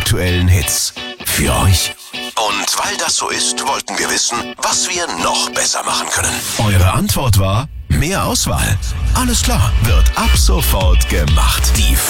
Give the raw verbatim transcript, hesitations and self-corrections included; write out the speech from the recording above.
aktuellen Hits. Für euch. Und weil das so ist, wollten wir wissen, was wir noch besser machen können. Eure Antwort war: mehr Auswahl. Alles klar, wird ab sofort gemacht. Die